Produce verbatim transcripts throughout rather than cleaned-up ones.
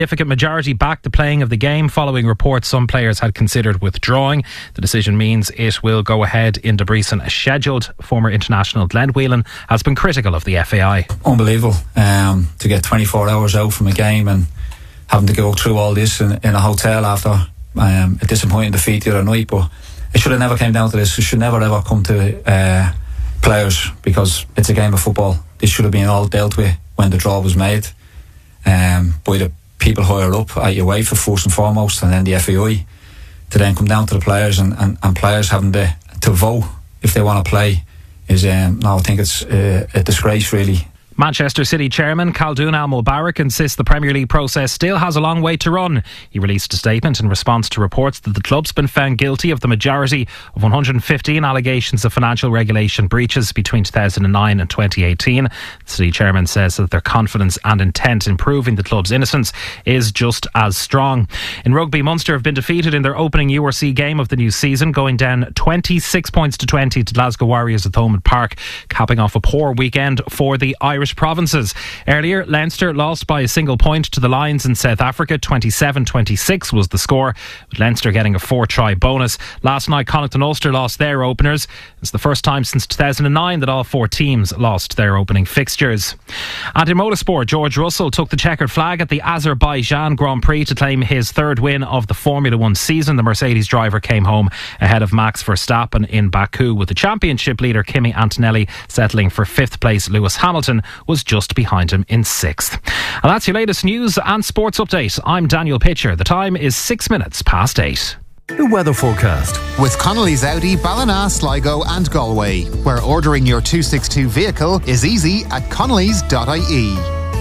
Significant majority backed the playing of the game following reports some players had considered withdrawing. The decision means it will go ahead in Debrecen as scheduled. Former international Glenn Whelan has been critical of the F A I. Unbelievable um, to get twenty-four hours out from a game and having to go through all this in, in a hotel after um, a disappointing defeat the other night. But it should have never came down to this. It should never ever come to uh, players, because it's a game of football. This should have been all dealt with when the draw was made um, by the people higher up at UEFA first and foremost, and then the F A I, to then come down to the players and, and, and players having to, to vote if they want to play is um, no, I think it's uh, a disgrace really. Manchester City chairman Khaldoon Al-Mubarak insists the Premier League process still has a long way to run. He released a statement in response to reports that the club's been found guilty of the majority of one hundred fifteen allegations of financial regulation breaches between two thousand nine and twenty eighteen. The City chairman says that their confidence and intent in proving the club's innocence is just as strong. In rugby, Munster have been defeated in their opening U R C game of the new season, going down twenty-six points to twenty to Glasgow Warriors at Thomond Park, capping off a poor weekend for the Irish provinces. Earlier, Leinster lost by a single point to the Lions in South Africa. twenty-seven twenty-six was the score, with Leinster getting a four-try bonus. Last night, Connacht and Ulster lost their openers. It's the first time since two thousand nine that all four teams lost their opening fixtures. And in motorsport, George Russell took the checkered flag at the Azerbaijan Grand Prix to claim his third win of the Formula One season. The Mercedes driver came home ahead of Max Verstappen in Baku, with the championship leader Kimi Antonelli settling for fifth place. Lewis Hamilton was just behind him in sixth. And that's your latest news and sports update. I'm Daniel Pitcher. The time is six minutes past eight. The weather forecast with Connolly's Audi, Ballina, Sligo and Galway, where ordering your two sixty-two vehicle is easy at connellys dot I E.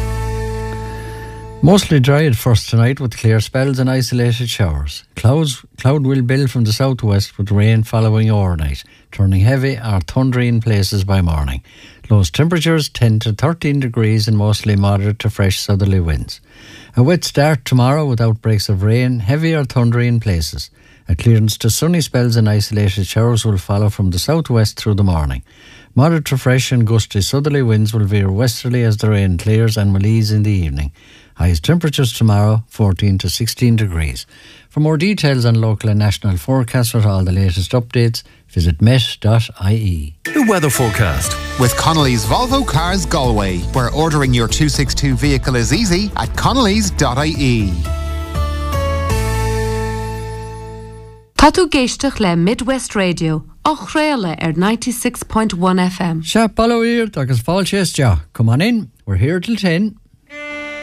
Mostly dry at first tonight with clear spells and isolated showers. Clouds, cloud will build from the southwest with rain following overnight, turning heavy or thundery in places by morning. Lowest temperatures ten to thirteen degrees and mostly moderate to fresh southerly winds. A wet start tomorrow with outbreaks of rain, heavy or thundery in places. A clearance to sunny spells and isolated showers will follow from the southwest through the morning. Moderate to fresh and gusty southerly winds will veer westerly as the rain clears and will ease in the evening. Highest temperatures tomorrow fourteen to sixteen degrees. For more details on local and national forecasts with all the latest updates, visit met dot I E. The weather forecast with Connolly's Volvo Cars Galway, where ordering your two sixty-two vehicle is easy at connellys dot I E. Tá tú géisteach le Midwest Radio, ach réile ar ninety-six point one F M. Sharp Ballowir, agus Falchester. Come on in, we're here till ten.